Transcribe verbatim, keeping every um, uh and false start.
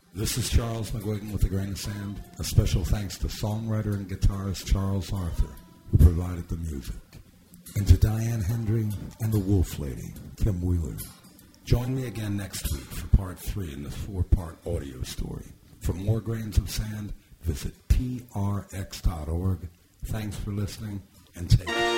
This is Charles McGuigan with A Grain of Sand. A special thanks to songwriter and guitarist Charles Arthur, who provided the music. And to Diane Hendry and the Wolf Lady, Kim Wheeler. Join me again next week for part three in this four-part audio story. For more Grains of Sand, visit P R X dot org. Thanks for listening, and take care.